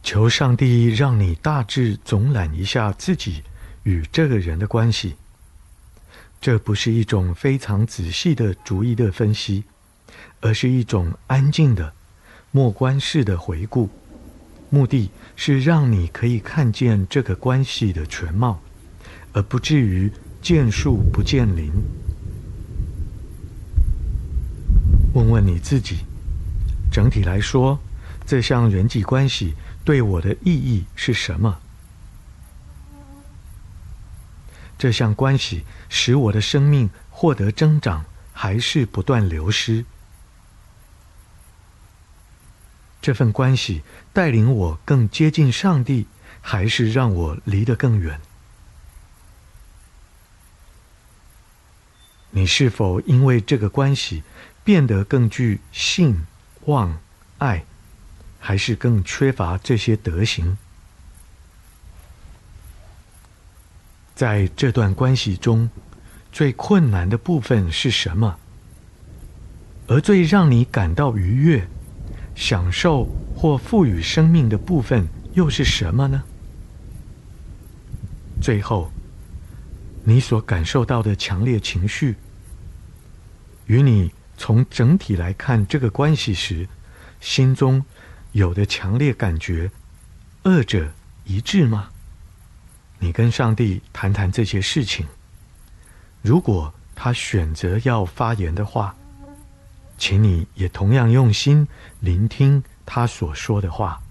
求上帝让你大致总览一下自己与这个人的关系。这不是一种非常仔细的逐一的分析，而是一种安静的默观式的回顾，目的是让你可以看见这个关系的全貌，而不至于见树不见林。问问你自己，整体来说，这项人际关系对我的意义是什么？这项关系使我的生命获得增长，还是不断流失？这份关系带领我更接近上帝，还是让我离得更远？你是否因为这个关系变得更具信、望、爱，还是更缺乏这些德行？在这段关系中，最困难的部分是什么？而最让你感到愉悦、享受或赋予生命的部分又是什么呢？最后，你所感受到的强烈情绪，与你从整体来看这个关系时，心中有的强烈感觉，二者一致吗？你跟上帝谈谈这些事情。如果他选择要发言的话，请你也同样用心聆听他所说的话。